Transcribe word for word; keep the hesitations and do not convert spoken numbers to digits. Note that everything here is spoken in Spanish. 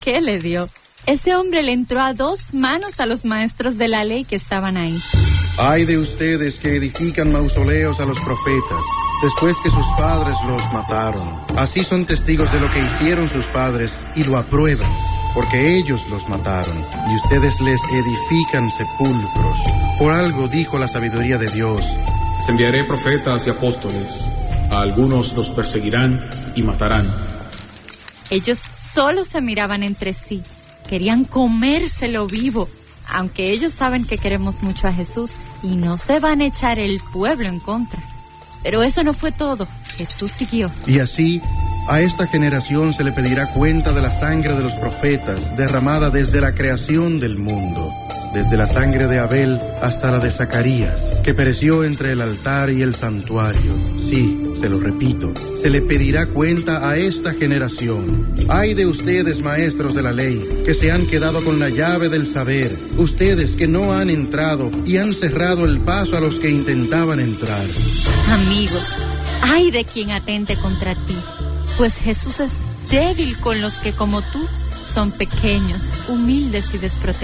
¿Qué le dio? Ese hombre le entró a dos manos a los maestros de la ley que estaban ahí. Ay de ustedes que edifican mausoleos a los profetas, después que sus padres los mataron. Así son testigos de lo que hicieron sus padres y lo aprueban, porque ellos los mataron, y ustedes les edifican sepulcros. Por algo dijo la sabiduría de Dios: les enviaré profetas y apóstoles, a algunos los perseguirán y matarán. Ellos solo se miraban entre sí, querían comérselo vivo, aunque ellos saben que queremos mucho a Jesús y no se van a echar el pueblo en contra. Pero eso no fue todo, Jesús siguió. Y así, a esta generación se le pedirá cuenta de la sangre de los profetas, derramada desde la creación del mundo, desde la sangre de Abel hasta la de Zacarías, que pereció entre el altar y el santuario. Sí, se lo repito, se le pedirá cuenta a esta generación. Ay de ustedes, maestros de la ley, que se han quedado con la llave del saber, ustedes que no han entrado y han cerrado el paso a los que intentaban entrar. Amigos, ay de quien atente contra ti, pues Jesús es débil con los que como tú son pequeños, humildes y desprotegidos.